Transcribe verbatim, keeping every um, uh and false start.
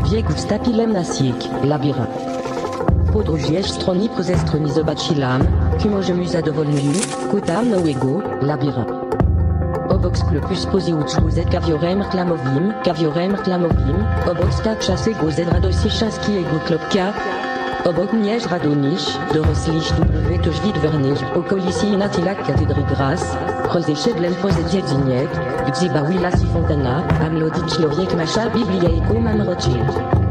biegów stapilem nasiek, labirynt. Podróżujesz stroni przez strony zobaczyłam, możemy zadowolnić, kutam nowego, labirynt. Obok sklepu spoziuczku z kawiorem reklamowym, kawiorem reklamowym, obok stak szasego z Radoszyszewskiego klopka. Obok mnie Radonisz, dorosliś W Tożwid Wernych, okolicy Natila Katedry Gras, rozeszedłem poza dziedziniek, gdzie bawiła się fontana, a młody człowiek masza Biblię i mam Rothschild.